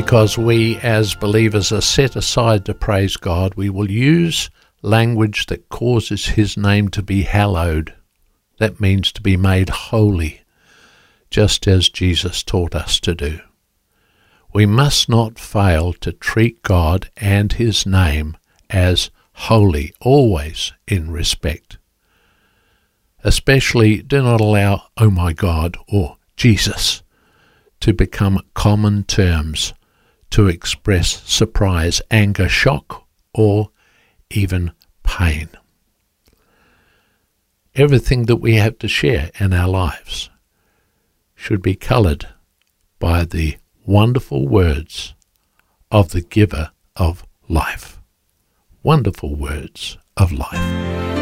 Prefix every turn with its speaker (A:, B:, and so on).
A: Because we as believers are set aside to praise God, we will use language that causes his name to be hallowed. That means to be made holy, just as Jesus taught us to do. We must not fail to treat God and his name as holy, always in respect. Especially do not allow, "Oh my God," or "Jesus," to become common terms to express surprise, anger, shock, or even pain. Everything that we have to share in our lives should be coloured by the wonderful words of the giver of life. Wonderful words of life.